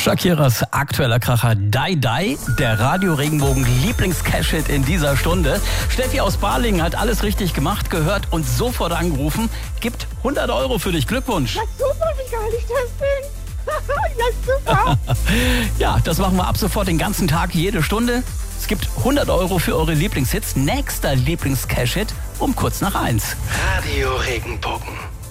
Shakiras aktueller Kracher Die Die, der Radio-Regenbogen Lieblings-Cash-Hit in dieser Stunde. Steffi aus Balingen hat alles richtig gemacht, gehört und sofort angerufen. Gibt 100 € für dich. Glückwunsch. Ja, super, wie geil ich das bin. Ja, super. Ja, das machen wir ab sofort den ganzen Tag, jede Stunde. Es gibt 100 € für eure Lieblingshits. Nächster Lieblings-Cash-Hit um kurz nach 1. Radio Regenbogen.